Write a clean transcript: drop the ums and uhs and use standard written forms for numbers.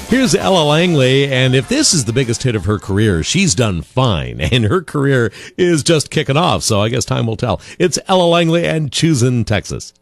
Here's Ella Langley, and if this is the biggest hit of her career, she's done fine, and her career is just kicking off, so I guess time will tell. It's Ella Langley and Choosin', Texas.